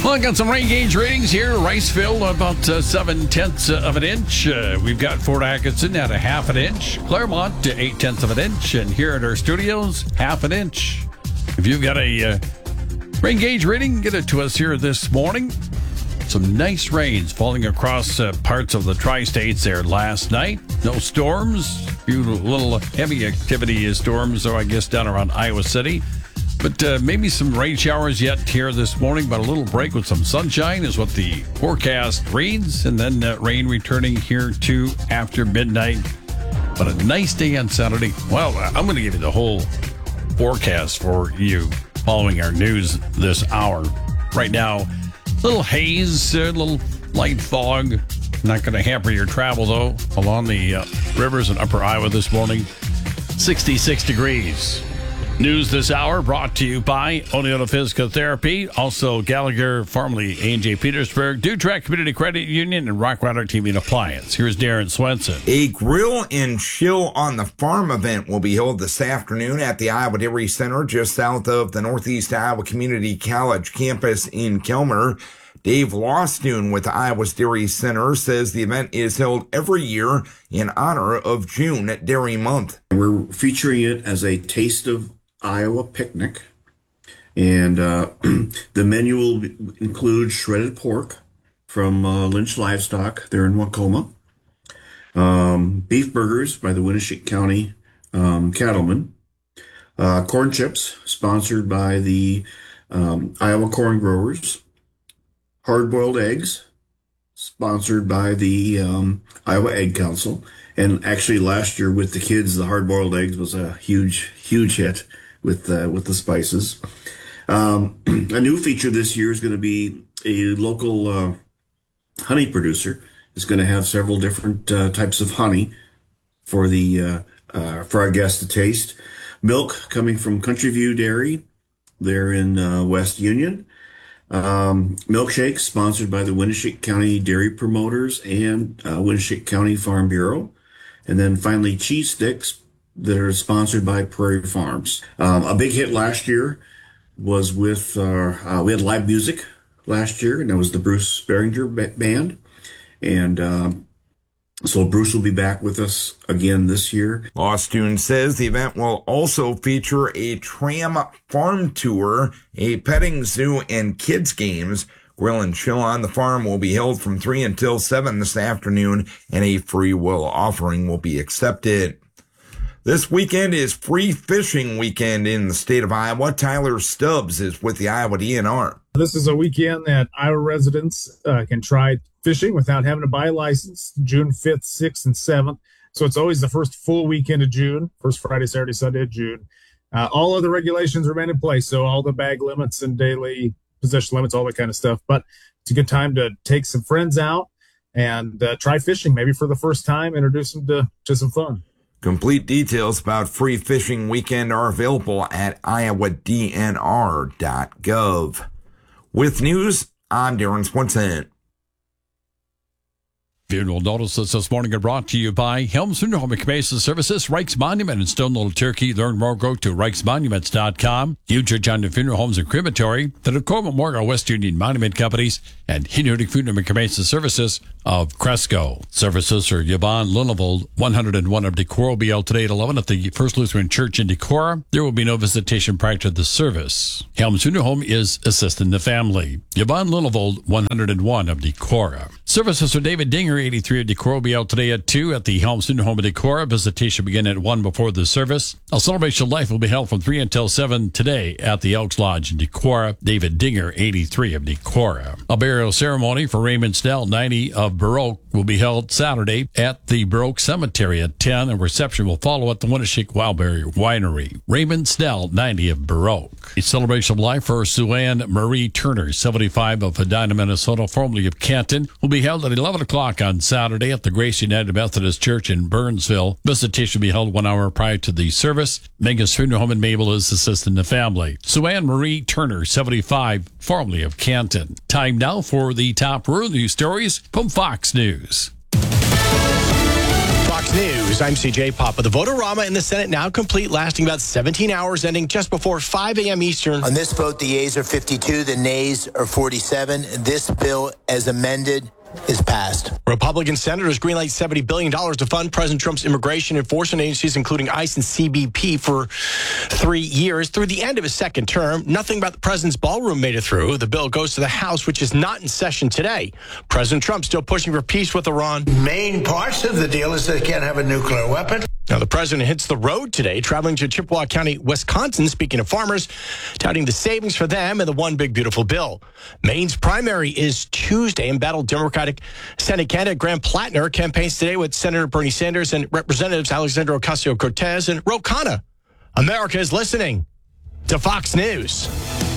Well, I got some rain gauge readings here. Riceville, about 7/10 of an inch. We've got Fort Atkinson at 1/2 inch. Claremont to 8/10 of an inch. And here at our studios, 1/2 inch. If you've got a rain gauge reading, get it to us here this morning. Some nice rains falling across parts of the tri-states there last night. No storms. A few little heavy activity storms, though, I guess, down around Iowa City. But maybe some rain showers yet here this morning, but a little break with some sunshine is what the forecast reads. And then rain returning here too after midnight. But a nice day on Saturday. Well, I'm going to give you the whole forecast for you following our news this hour. Right now, little haze, a little light fog. Not going to hamper your travel, though, along the rivers in upper Iowa this morning. 66 degrees. News this hour brought to you by Oneota Physical Therapy, also Gallagher, formerly A&J Petersburg, Dutrack Community Credit Union, and Rockwater TV and Appliance. Here's Darren Swenson. A grill and chill on the farm event will be held this afternoon at the Iowa Dairy Center, just south of the Northeast Iowa Community College campus in Kelmer. Dave Lostoon with the Iowa's Dairy Center says the event is held every year in honor of June Dairy Month. We're featuring it as a Taste of Iowa picnic, and the menu will include shredded pork from Lynch Livestock there in Waukoma, beef burgers by the Winneshiek County Cattlemen, corn chips sponsored by the Iowa Corn Growers, hard-boiled eggs sponsored by the Iowa Egg Council. And actually last year with the kids, the hard-boiled eggs was a huge hit with the spices. A new feature this year is going to be a local honey producer. Is going to have several different types of honey for our guests to taste. Milk coming from Country View Dairy, there in West Union. Milkshakes sponsored by the Winneshiek County Dairy Promoters and Winneshiek County Farm Bureau. And then finally, cheese sticks that are sponsored by Prairie Farms. A big hit last year was with we had live music last year, and that was the Bruce Beringer Band. And so Bruce will be back with us again this year. Lostoon says the event will also feature a tram farm tour, a petting zoo, and kids games. Grill and chill on the farm will be held from 3 until 7 this afternoon, and a free will offering will be accepted. This weekend is free fishing weekend in the state of Iowa. Tyler Stubbs is with the Iowa DNR. This is a weekend that Iowa residents can try fishing without having to buy a license, June 5th, 6th, and 7th. So it's always the first full weekend of June, first Friday, Saturday, Sunday of June. All other regulations remain in place, so all the bag limits and daily possession limits, all that kind of stuff. But it's a good time to take some friends out and try fishing, maybe for the first time, introduce them to some fun. Complete details about free fishing weekend are available at iowadnr.gov. With news, I'm Darren Swenson. Funeral notices this morning are brought to you by Helms Funeral Home and Cremation Services, Reich's Monument in Stone Little Turkey. Learn more, go to reichsmonuments.com. Future John Funeral Homes and Crematory, the Dakota Memorial West Union Monument Companies, and Hinnerdig Funeral and Cremation Services of Cresco. Services are Yvonne Linnevold, 101 of Decorah, will be held today at 11 at the First Lutheran Church in Decorah. There will be no visitation prior to the service. Helms Funeral Home is assisting the family. Yvonne Linnevold, 101 of Decorah. Services for David Dinger, 83 of Decorah, will be out today at 2 at the Helms Funeral Home of Decorah. Visitation begin at 1 before the service. A celebration of life will be held from 3 until 7 today at the Elks Lodge in Decorah. David Dinger, 83 of Decorah. A burial ceremony for Raymond Snell, 90 of Baroque, will be held Saturday at the Baroque Cemetery at 10. A reception will follow at the Winneshiek Wildberry Winery. Raymond Snell, 90 of Baroque. A celebration of life for Sue-Ann Marie Turner, 75 of Edina, Minnesota, formerly of Canton, will be held at 11 o'clock on Saturday at the Grace United Methodist Church in Burnsville. Visitation will be held 1 hour prior to the service. Megan's Funeral Home in Mabel is assisting the family. Sue-Ann Marie Turner, 75, formerly of Canton. Time now for the top rural news stories from Fox News. Fox Fox News, I'm CJ Papa. The vote-a-rama in the Senate now complete, lasting about 17 hours, ending just before 5 a.m. Eastern. On this vote, the yeas are 52, the nays are 47. This bill, as amended, is passed. Republican senators greenlight $70 billion to fund President Trump's immigration enforcement agencies, including ICE and CBP, for 3 years through the end of his second term. Nothing about the president's ballroom made it through. The bill goes to the House, which is not in session today. President Trump still pushing for peace with Iran. Main parts of the deal is they can't have a nuclear weapon. Now, the president hits the road today, traveling to Chippewa County, Wisconsin, speaking of farmers, touting the savings for them and the one big, beautiful bill. Maine's primary is Tuesday. Embattled Democratic Senate candidate Graham Plattner campaigns today with Senator Bernie Sanders and Representatives Alexandra Ocasio-Cortez and Ro Khanna. America is listening to Fox News.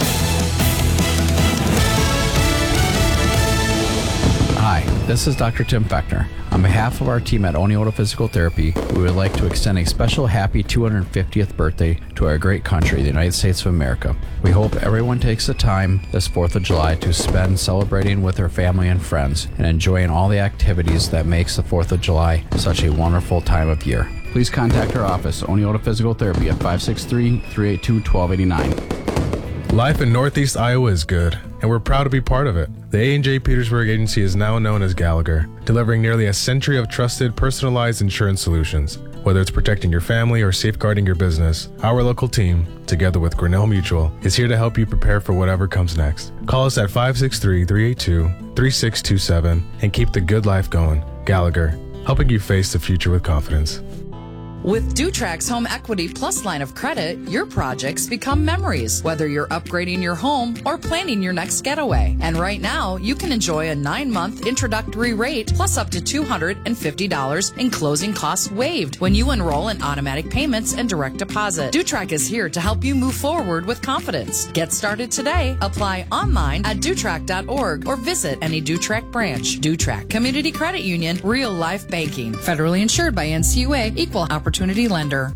Hi, this is Dr. Tim Fechner. On behalf of our team at Oneota Physical Therapy, we would like to extend a special happy 250th birthday to our great country, the United States of America. We hope everyone takes the time this 4th of July to spend celebrating with their family and friends and enjoying all the activities that makes the 4th of July such a wonderful time of year. Please contact our office, Oneota Physical Therapy, at 563-382-1289. Life in Northeast Iowa is good, and we're proud to be part of it. The A&J Petersburg Agency is now known as Gallagher, delivering nearly a century of trusted, personalized insurance solutions. Whether it's protecting your family or safeguarding your business, our local team, together with Grinnell Mutual, is here to help you prepare for whatever comes next. Call us at 563-382-3627 and keep the good life going. Gallagher, helping you face the future with confidence. With Dutrax Home Equity Plus line of credit, your projects become memories, whether you're upgrading your home or planning your next getaway. And right now, you can enjoy a 9-month introductory rate plus up to $250 in closing costs waived when you enroll in automatic payments and direct deposit. Dutrax is here to help you move forward with confidence. Get started today. Apply online at dutrax.org or visit any Dutrax branch. Dutrax Community Credit Union, real life banking. Federally insured by NCUA, equal opportunity lender.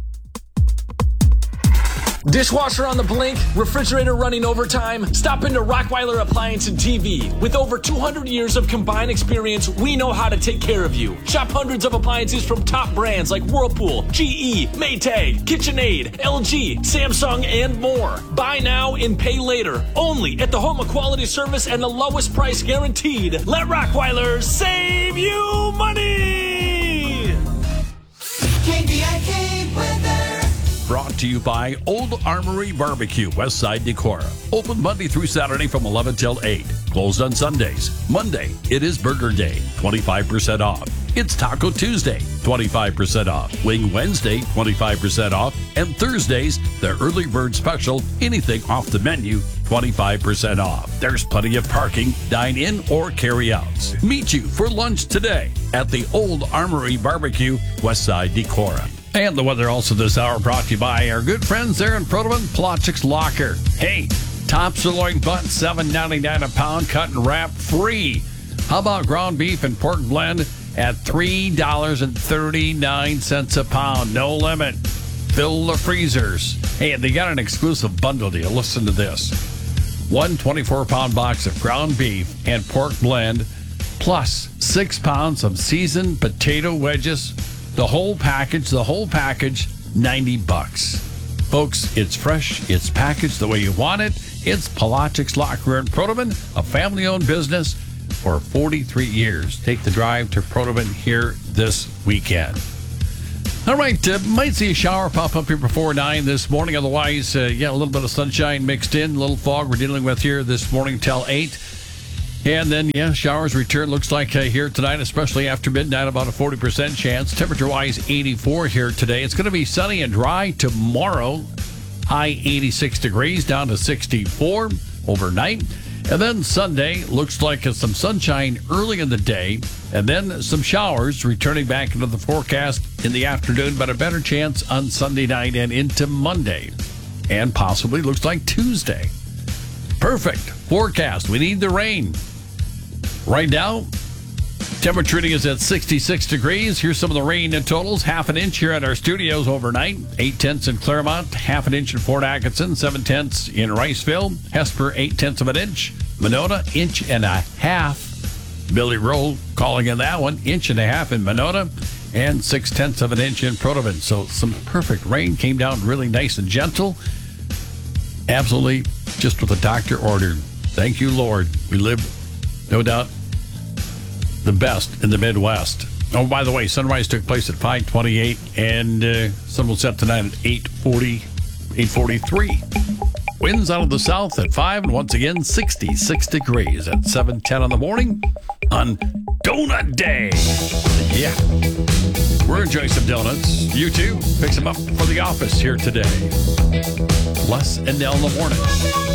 Dishwasher on the blink, refrigerator running overtime? Stop into Rockweiler Appliance and TV. With over 200 years of combined experience, we know how to take care of you. Shop hundreds of appliances from top brands like Whirlpool, GE, Maytag, KitchenAid, LG, Samsung, and more. Buy now and pay later. Only at the home of quality service and the lowest price guaranteed. Let Rockweiler save you money! KDIK weather. Brought to you by Old Armory Barbecue, Westside Decorah. Open Monday through Saturday from 11 till 8. Closed on Sundays. Monday, it is Burger Day, 25% off. It's Taco Tuesday, 25% off. Wing Wednesday, 25% off. And Thursdays, the early bird special, anything off the menu, 25% off. There's plenty of parking, dine in or carry outs. Meet you for lunch today at the Old Armory Barbecue, Westside Decorah. And the weather also this hour brought to you by our good friends there in Protoman, Plotchik's Locker. Hey, top sirloin butt, $7.99 a pound, cut and wrap free. How about ground beef and pork blend at $3.39 a pound? No limit. Fill the freezers. Hey, they got an exclusive bundle deal. Listen to this. One 24-pound box of ground beef and pork blend, plus 6 pounds of seasoned potato wedges. The whole package, $90. Folks, it's fresh, it's packaged the way you want it. It's Plotchik's Locker in Protoman, a family-owned business for 43 years. Take the drive to Protoman here this weekend. All right, might see a shower pop up here before 9 this morning. Otherwise, a little bit of sunshine mixed in, a little fog we're dealing with here this morning till 8. And then, showers return. Looks like here tonight, especially after midnight, about a 40% chance. Temperature-wise, 84 here today. It's going to be sunny and dry tomorrow. High 86 degrees, down to 64 overnight. And then Sunday, looks like some sunshine early in the day. And then some showers returning back into the forecast in the afternoon, but a better chance on Sunday night and into Monday. And possibly looks like Tuesday. Perfect forecast. We need the rain. Right now, temperature reading is at 66 degrees. Here's some of the rain totals. Half an inch here at our studios overnight. 8/10 in Claremont. Half an inch in Fort Atkinson. 7/10 in Riceville. Hesper, 8/10 of an inch. Monona, 1.5 inches. Billy Rowe calling in that one. 1.5 inches in Monona. and 0.6 of an inch in Protivin. So some perfect rain came down really nice and gentle. Absolutely just what the doctor ordered. Thank you, Lord. We live, no doubt, the best in the Midwest. Oh, by the way, sunrise took place at 5:28, and sun will set tonight at 8:43. Winds out of the south at 5, and once again, 66 degrees at 7:10 in the morning on Donut Day. Yeah. We're enjoying some donuts. You too. Pick some up for the office here today. Les and Nell in the morning.